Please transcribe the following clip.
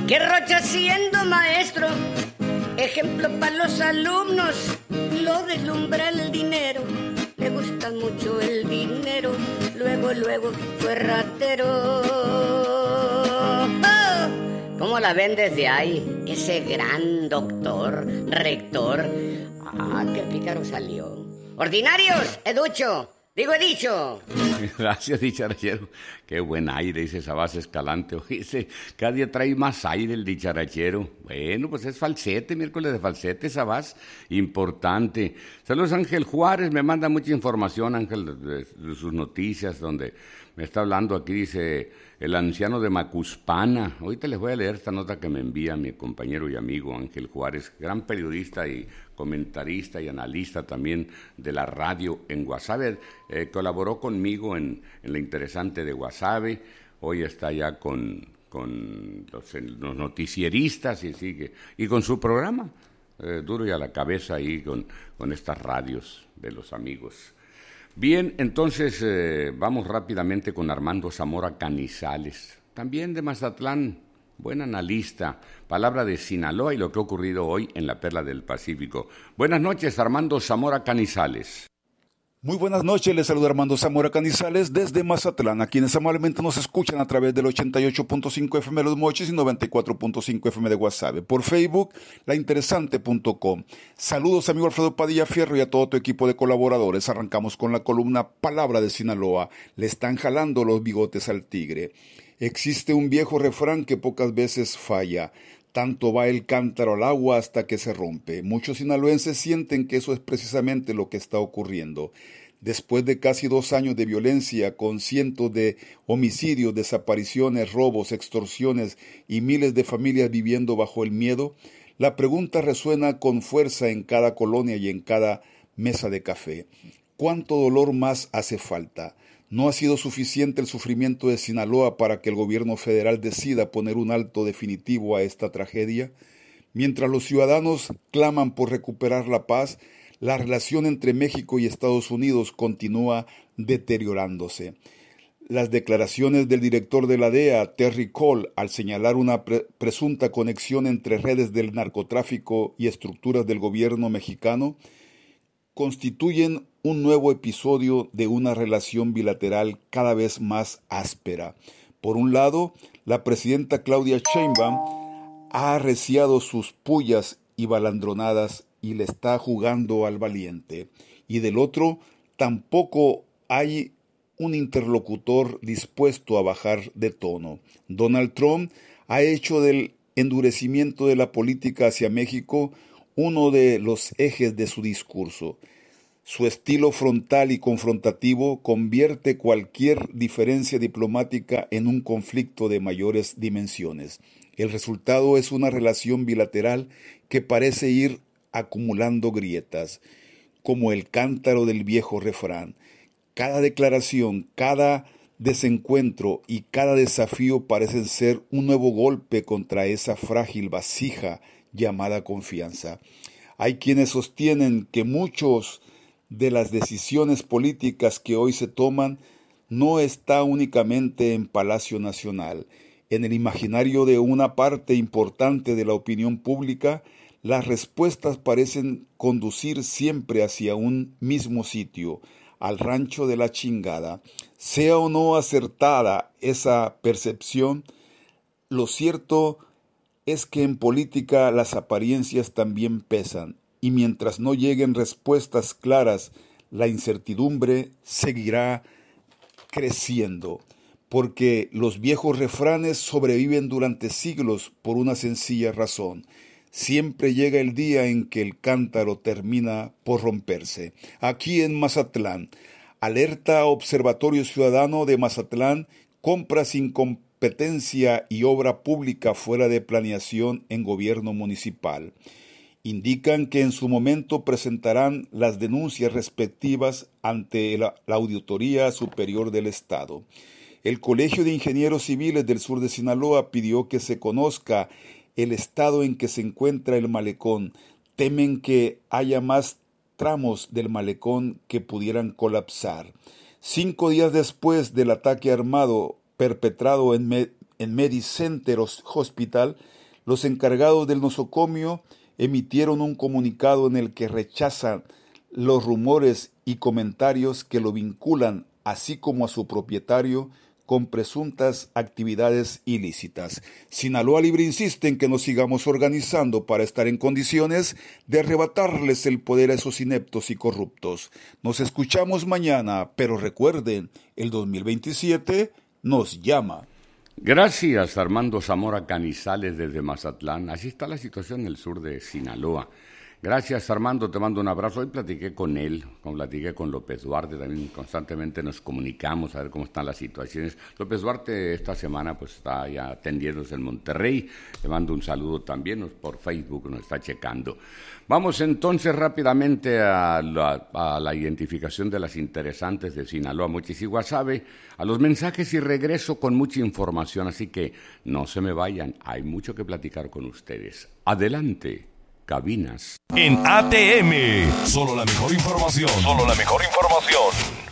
Que Rocha siendo maestro, ejemplo para los alumnos, lo deslumbra el dinero, le gusta mucho el dinero, luego fue ratero. Oh, ¿cómo la ven desde ahí? Ese gran doctor, rector. Ah, qué pícaro salió. Ordinarios, he dicho. Gracias, dicharachero. Qué buen aire, dice Sabás Escalante. Oíste, cada día trae más aire el dicharachero. Bueno, pues es falsete, miércoles de falsete, Sabás. Importante. Saludos, Ángel Juárez. Me manda mucha información, Ángel, de sus noticias, donde me está hablando aquí, dice el anciano de Macuspana. Ahorita les voy a leer esta nota que me envía mi compañero y amigo Ángel Juárez, gran periodista y comentarista y analista también de la radio en Guasave. Colaboró conmigo en la interesante de Guasave. Hoy está ya con los noticieristas y sigue. Y con su programa, duro y a la cabeza ahí con estas radios de los amigos. Bien, entonces vamos rápidamente con Armando Zamora Canizales, también de Mazatlán, buen analista, palabra de Sinaloa y lo que ha ocurrido hoy en la Perla del Pacífico. Buenas noches, Armando Zamora Canizales. Muy buenas noches, les saluda Armando Zamora Canizales desde Mazatlán, a quienes amablemente nos escuchan a través del 88.5 FM de Los Mochis y 94.5 FM de Guasave. Por Facebook, lainteresante.com. Saludos, amigo Alfredo Padilla Fierro y a todo tu equipo de colaboradores. Arrancamos con la columna Palabra de Sinaloa. Le están jalando los bigotes al tigre. Existe un viejo refrán que pocas veces falla. Tanto va el cántaro al agua hasta que se rompe. Muchos sinaloenses sienten que eso es precisamente lo que está ocurriendo. Después de casi 2 años de violencia, con cientos de homicidios, desapariciones, robos, extorsiones y miles de familias viviendo bajo el miedo, la pregunta resuena con fuerza en cada colonia y en cada mesa de café. ¿Cuánto dolor más hace falta? ¿No ha sido suficiente el sufrimiento de Sinaloa para que el gobierno federal decida poner un alto definitivo a esta tragedia? Mientras los ciudadanos claman por recuperar la paz, la relación entre México y Estados Unidos continúa deteriorándose. Las declaraciones del director de la DEA, Terry Cole, al señalar una presunta conexión entre redes del narcotráfico y estructuras del gobierno mexicano, constituyen un nuevo episodio de una relación bilateral cada vez más áspera. Por un lado, la presidenta Claudia Sheinbaum ha arreciado sus pullas y balandronadas y le está jugando al valiente. Y del otro, tampoco hay un interlocutor dispuesto a bajar de tono. Donald Trump ha hecho del endurecimiento de la política hacia México uno de los ejes de su discurso. Su estilo frontal y confrontativo convierte cualquier diferencia diplomática en un conflicto de mayores dimensiones. El resultado es una relación bilateral que parece ir acumulando grietas, como el cántaro del viejo refrán. Cada declaración, cada desencuentro y cada desafío parecen ser un nuevo golpe contra esa frágil vasija llamada confianza. Hay quienes sostienen que muchos de las decisiones políticas que hoy se toman no está únicamente en Palacio Nacional. En el imaginario de una parte importante de la opinión pública, las respuestas parecen conducir siempre hacia un mismo sitio, al rancho de la chingada. Sea o no acertada esa percepción, lo cierto es que en política las apariencias también pesan. Y mientras no lleguen respuestas claras, la incertidumbre seguirá creciendo, porque los viejos refranes sobreviven durante siglos por una sencilla razón. Siempre llega el día en que el cántaro termina por romperse. Aquí en Mazatlán, alerta Observatorio Ciudadano de Mazatlán, compra sin competencia y obra pública fuera de planeación en gobierno municipal. Indican que en su momento presentarán las denuncias respectivas ante la Auditoría Superior del Estado. El Colegio de Ingenieros Civiles del sur de Sinaloa pidió que se conozca el estado en que se encuentra el malecón. Temen que haya más tramos del malecón que pudieran colapsar. 5 días después del ataque armado perpetrado en en MediCenter Hospital, los encargados del nosocomio emitieron un comunicado en el que rechazan los rumores y comentarios que lo vinculan, así como a su propietario, con presuntas actividades ilícitas. Sinaloa Libre insiste en que nos sigamos organizando para estar en condiciones de arrebatarles el poder a esos ineptos y corruptos. Nos escuchamos mañana, pero recuerden, el 2027 nos llama. Gracias, Armando Zamora Canizales desde Mazatlán. Así está la situación en el sur de Sinaloa. Gracias, Armando, te mando un abrazo. Hoy platiqué con él, platiqué con López Duarte, también constantemente nos comunicamos a ver cómo están las situaciones. López Duarte esta semana pues está ya atendiéndose en Monterrey. Le mando un saludo también, por Facebook nos está checando. Vamos entonces rápidamente a la identificación de las interesantes de Sinaloa, Mochis y Guasave, a los mensajes y regreso con mucha información, así que no se me vayan, hay mucho que platicar con ustedes. Adelante. Cabinas. En ATM, solo la mejor información.